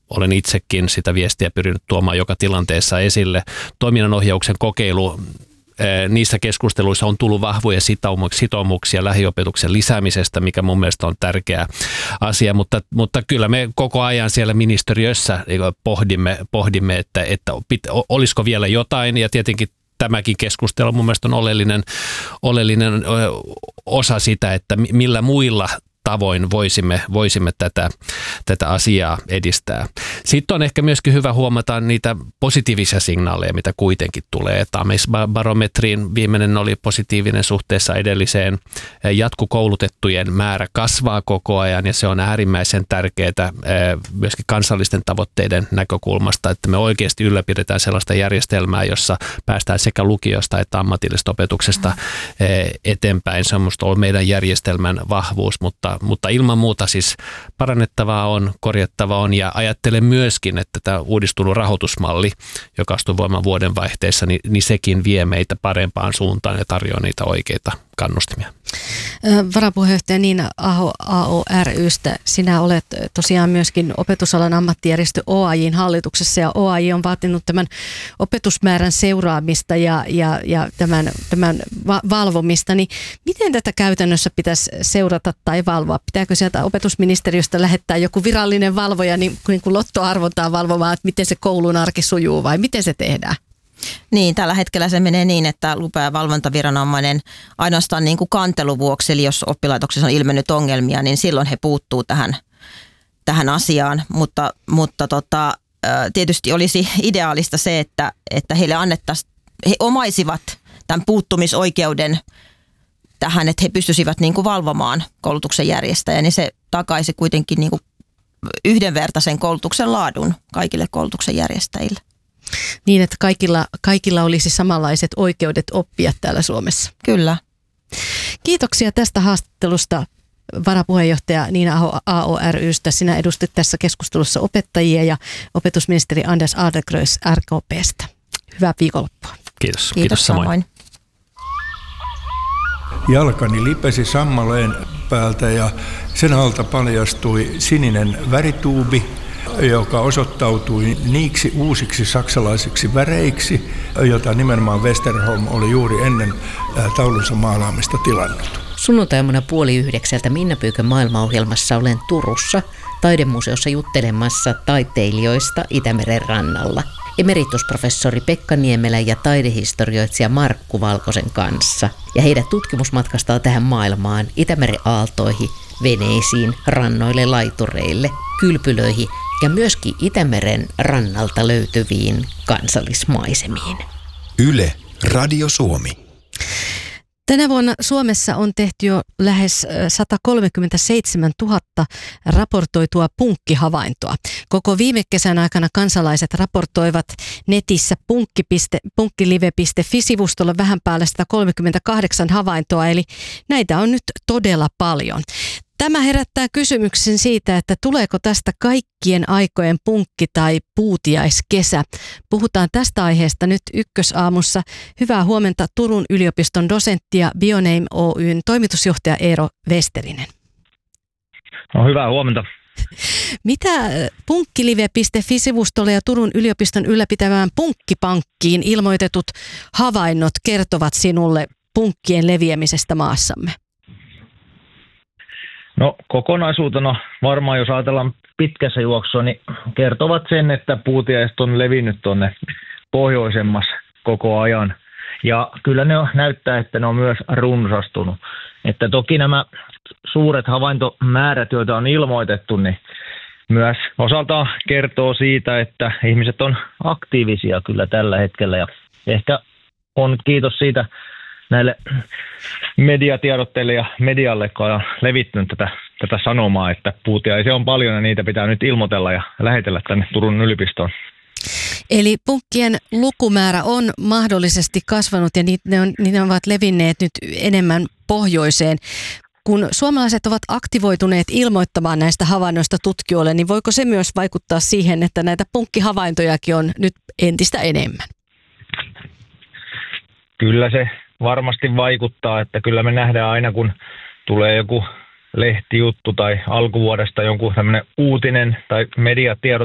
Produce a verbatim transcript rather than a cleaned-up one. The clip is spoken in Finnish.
olen itsekin sitä viestiä pyrinyt tuomaan joka tilanteessa esille. Toiminnanohjauksen kokeilu, niissä keskusteluissa on tullut vahvoja sitoumuksia lähiopetuksen lisäämisestä, mikä mun mielestä on tärkeä asia, mutta, mutta kyllä me koko ajan siellä ministeriössä pohdimme, pohdimme että, että olisiko vielä jotain, ja tietenkin tämäkin keskustelu mun mielestä on oleellinen, oleellinen osa sitä, että millä muilla tavoin voisimme, voisimme tätä, tätä asiaa edistää. Sitten on ehkä myöskin hyvä huomata niitä positiivisia signaaleja, mitä kuitenkin tulee. Amiesbarometriin viimeinen oli positiivinen suhteessa edelliseen. Jatkokoulutettujen määrä kasvaa koko ajan, ja se on äärimmäisen tärkeää myöskin kansallisten tavoitteiden näkökulmasta, että me oikeasti ylläpidetään sellaista järjestelmää, jossa päästään sekä lukiosta että ammatillisesta opetuksesta eteenpäin. Se on minusta ollut meidän järjestelmän vahvuus, mutta Mutta ilman muuta siis parannettavaa on, korjattavaa on, ja ajattelen myöskin, että tämä uudistunut rahoitusmalli, joka astui voimaan vuodenvaihteessa, niin, niin sekin vie meitä parempaan suuntaan ja tarjoaa niitä oikeita kannustimia. Varapuheenjohtaja Niina Aho A O ry:stä, sinä olet tosiaan myöskin opetusalan ammattijärjestö O A J:n hallituksessa, ja O A J on vaatinut tämän opetusmäärän seuraamista ja, ja, ja tämän, tämän va- valvomista, niin miten tätä käytännössä pitäisi seurata tai valvoa? Pitääkö sieltä opetusministeriöstä lähettää joku virallinen valvoja niin, niin kuin lottoarvontaa valvomaan, että miten se koulun arki sujuu, vai miten se tehdään? Niin, tällä hetkellä se menee niin, että lupa- ja valvontaviranomainen ainoastaan niin kuin kantelun vuoksi, eli jos oppilaitoksessa on ilmennyt ongelmia, niin silloin he puuttuu tähän, tähän asiaan. Mutta, mutta tota, tietysti olisi ideaalista se, että, että heille annettaisiin, he omaisivat tämän puuttumisoikeuden tähän, että he pystyisivät niin kuin valvomaan koulutuksen järjestäjää, niin se takaisi kuitenkin niin kuin yhdenvertaisen koulutuksen laadun kaikille koulutuksen järjestäjille. Niin, että kaikilla, kaikilla olisi samanlaiset oikeudet oppia täällä Suomessa. Kyllä. Kiitoksia tästä haastattelusta, varapuheenjohtaja Niina Aho A O ry:stä. Sinä edustit tässä keskustelussa opettajia ja opetusministeri Anders Adlercreutz R K P:stä. Hyvää viikonloppua. Kiitos. Kiitos, Kiitos samoin. samoin. Jalkani lipesi sammaleen päältä ja sen alta paljastui sininen värituubi, joka osoittautui niiksi uusiksi saksalaisiksi väreiksi, jota nimenomaan Westerholm oli juuri ennen taulunsa maalaamista tilannut. Sunnuntaimuna puoli yhdeksältä Minna Pyykön maailmaohjelmassa olen Turussa taidemuseossa juttelemassa taiteilijoista Itämeren rannalla. Emeritusprofessori Pekka Niemelä ja taidehistorioitsija Markku Valkosen kanssa. Ja heidät tutkimusmatkastaa tähän maailmaan, Itämeren aaltoihin, veneisiin, rannoille, laitureille, kylpylöihin ja myöskin Itämeren rannalta löytyviin kansallismaisemiin. Yle, Radio Suomi. Tänä vuonna Suomessa on tehty jo lähes sata kolmekymmentäseitsemäntuhatta raportoitua punkkihavaintoa. Koko viime kesän aikana kansalaiset raportoivat netissä punkkilive piste fi-sivustolla vähän päälle sata kolmekymmentäkahdeksan havaintoa, eli näitä on nyt todella paljon. Tämä herättää kysymyksen siitä, että tuleeko tästä kaikkien aikojen punkki- tai puutiaiskesä. Puhutaan tästä aiheesta nyt Ykkösaamussa. Hyvää huomenta Turun yliopiston dosentti ja Bioname Oy:n toimitusjohtaja Eero Westerinen. No, hyvää huomenta. Mitä punkkilive piste fi-sivustolle ja Turun yliopiston ylläpitävään punkkipankkiin ilmoitetut havainnot kertovat sinulle punkkien leviämisestä maassamme? No kokonaisuutena varmaan, jos ajatellaan pitkässä juoksua, niin kertovat sen, että puutiaiset on levinnyt tuonne pohjoisemmassa koko ajan. Ja kyllä ne on, näyttää, että ne on myös runsastunut. Että toki nämä suuret havaintomäärät, joita on ilmoitettu, niin myös osaltaan kertoo siitä, että ihmiset on aktiivisia kyllä tällä hetkellä. Ja ehkä on kiitos siitä näille mediatiedotteille ja medialle, joka on levittänyt tätä, tätä sanomaa, että puutiaisia on paljon ja niitä pitää nyt ilmoitella ja lähetellä tänne Turun yliopistoon. Eli punkkien lukumäärä on mahdollisesti kasvanut ja ne, on, ne ovat levinneet nyt enemmän pohjoiseen. Kun suomalaiset ovat aktivoituneet ilmoittamaan näistä havainnoista tutkijoille, niin voiko se myös vaikuttaa siihen, että näitä punkkihavaintojakin on nyt entistä enemmän? Kyllä se varmasti vaikuttaa, että kyllä me nähdään aina, kun tulee joku lehtijuttu tai alkuvuodesta jonkun tämmöinen uutinen tai mediatiedot